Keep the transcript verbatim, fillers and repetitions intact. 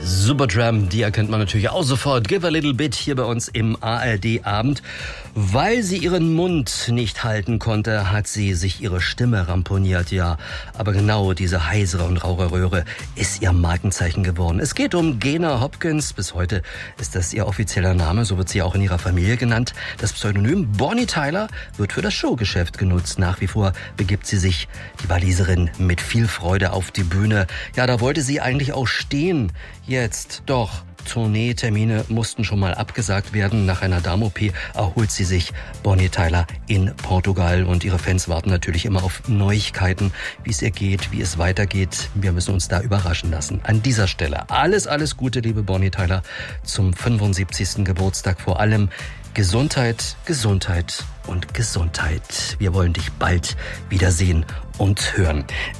Supertramp, die erkennt man natürlich auch sofort. Give a little bit hier bei uns im A R D-Abend. Weil sie ihren Mund nicht halten konnte, hat sie sich ihre Stimme ramponiert, ja. Aber genau diese heisere und raue Röhre ist ihr Markenzeichen geworden. Es geht um Gaynor Hopkins. Bis heute ist das ihr offizieller Name, so wird sie auch in ihrer Familie genannt. Das Pseudonym Bonnie Tyler wird für das Showgeschäft genutzt. Nach wie vor begibt sie sich, die Waliserin, mit viel Freude auf die Bühne. Ja, da wollte sie eigentlich auch stehen. Jetzt doch. Tourneetermine mussten schon mal abgesagt werden. Nach einer Darm-O P erholt sie sich, Bonnie Tyler, in Portugal. Und ihre Fans warten natürlich immer auf Neuigkeiten, wie es ihr geht, wie es weitergeht. Wir müssen uns da überraschen lassen. An dieser Stelle alles, alles Gute, liebe Bonnie Tyler, zum fünfundsiebzigsten Geburtstag. Vor allem Gesundheit, Gesundheit und Gesundheit. Wir wollen dich bald wiedersehen und hören.